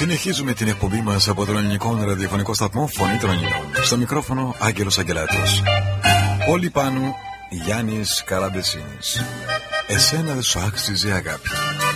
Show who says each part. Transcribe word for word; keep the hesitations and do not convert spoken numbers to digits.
Speaker 1: Συνεχίζουμε την εκπομπή μας από τον ελληνικό ραδιοφωνικό σταθμό Φωνή των Ελλήνων. Στο μικρόφωνο Άγγελος Αγγελάτος. Όλοι πάνω Γιάννης Καραμπεσίνης. Εσένα δεν σου άξιζε αγάπη.